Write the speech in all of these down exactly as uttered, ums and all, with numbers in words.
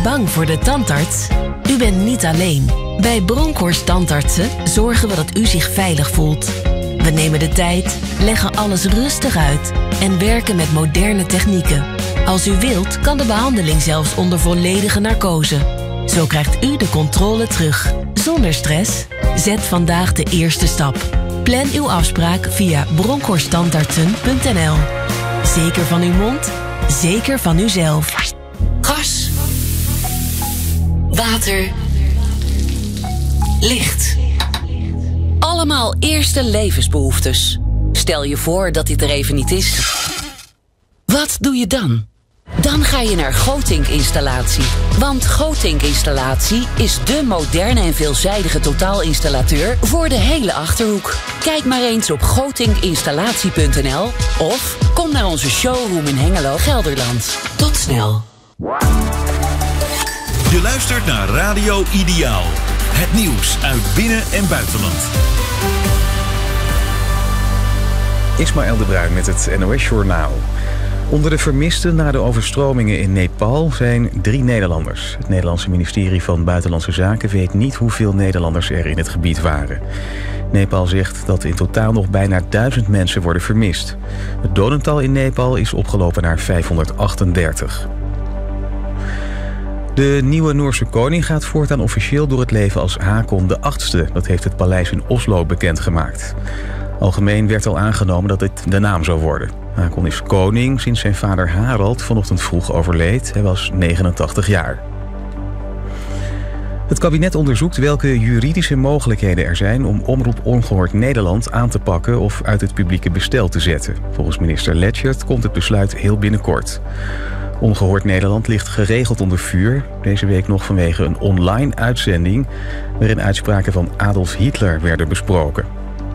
Bang voor de tandarts? U bent niet alleen. Bij Bronkhorst Tandartsen zorgen we dat u zich veilig voelt. We nemen de tijd, leggen alles rustig uit en werken met moderne technieken. Als u wilt, kan de behandeling zelfs onder volledige narcose. Zo krijgt u de controle terug, zonder stress. Zet vandaag de eerste stap. Plan uw afspraak via bronkhorsttandartsen punt n l. Zeker van uw mond, zeker van uzelf. Gas. Water. Licht. Allemaal eerste levensbehoeftes. Stel je voor dat dit er even niet is. Wat doe je dan? Dan ga je naar Gotink Installatie. Want Gotink Installatie is dé moderne en veelzijdige totaalinstallateur voor de hele Achterhoek. Kijk maar eens op gotink installatie punt n l of kom naar onze showroom in Hengelo, Gelderland. Tot snel. Je luistert naar Radio Ideaal. Het nieuws uit binnen- en buitenland. Ismaël de Bruin met het N O S-journaal. Onder de vermisten na de overstromingen in Nepal zijn drie Nederlanders. Het Nederlandse ministerie van Buitenlandse Zaken weet niet hoeveel Nederlanders er in het gebied waren. Nepal zegt dat in totaal nog bijna duizend mensen worden vermist. Het dodental in Nepal is opgelopen naar vijfhonderdachtendertig. De nieuwe Noorse koning gaat voortaan officieel door het leven als Haakon de achtste. Dat heeft het paleis in Oslo bekendgemaakt. Algemeen werd al aangenomen dat dit de naam zou worden. Haakon is koning sinds zijn vader Harald vanochtend vroeg overleed. Hij was negenentachtig jaar. Het kabinet onderzoekt welke juridische mogelijkheden er zijn om Omroep Ongehoord Nederland aan te pakken of uit het publieke bestel te zetten. Volgens minister Lechtert komt het besluit heel binnenkort. Ongehoord Nederland ligt geregeld onder vuur. Deze week nog vanwege een online uitzending waarin uitspraken van Adolf Hitler werden besproken.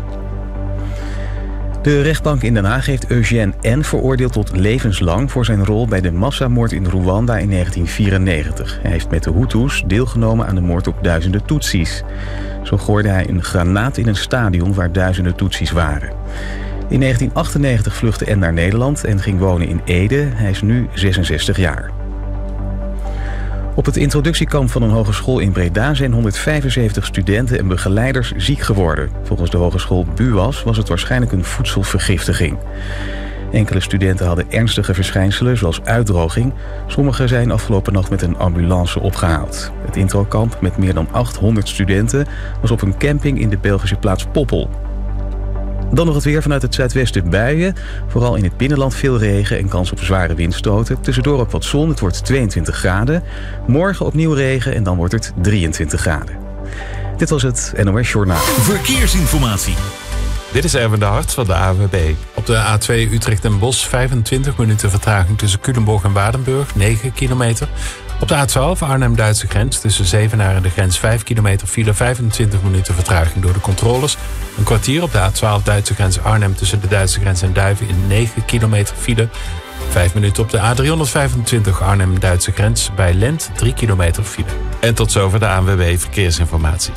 De rechtbank in Den Haag heeft Eugène N. veroordeeld tot levenslang voor zijn rol bij de massamoord in Rwanda in negentien vierennegentig. Hij heeft met de Hutus deelgenomen aan de moord op duizenden Tutsis. Zo gooide hij een granaat in een stadion waar duizenden Tutsis waren. In negentien achtennegentig vluchtte N. naar Nederland en ging wonen in Ede. Hij is nu zesenzestig jaar. Op het introductiekamp van een hogeschool in Breda zijn honderdvijfenzeventig studenten en begeleiders ziek geworden. Volgens de hogeschool BUAS was het waarschijnlijk een voedselvergiftiging. Enkele studenten hadden ernstige verschijnselen zoals uitdroging. Sommigen zijn afgelopen nacht met een ambulance opgehaald. Het introkamp met meer dan achthonderd studenten was op een camping in de Belgische plaats Poppel. Dan nog het weer vanuit het zuidwesten buien. Vooral in het binnenland veel regen en kans op zware windstoten. Tussendoor ook wat zon, het wordt tweeëntwintig graden. Morgen opnieuw regen en dan wordt het drieëntwintig graden. Dit was het N O S Journaal. Verkeersinformatie. Dit is Erwin de Hart van de A W B. Op de A twee Utrecht en Bosch vijfentwintig minuten vertraging tussen Culemborg en Waardenburg, negen kilometer. Op de A twaalf Arnhem-Duitse grens tussen Zevenaar en de grens vijf kilometer file, vijfentwintig minuten vertraging door de controles. Een kwartier op de A twaalf Duitse grens Arnhem tussen de Duitse grens en Duiven in negen kilometer file. Vijf minuten op de A driehonderdvijfentwintig Arnhem-Duitse grens bij Lent, drie kilometer file. En tot zover de A N W B Verkeersinformatie.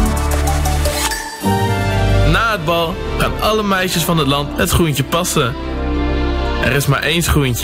Na het bal gaan alle meisjes van het land het schoentje passen. Er is maar één schoentje